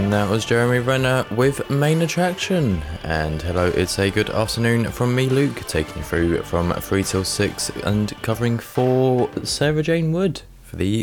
And that was Jeremy Renner with Main Attraction. And hello, it's a good afternoon from me, Luke, taking you through from 3 till 6 and covering for Sarah Jane Wood for the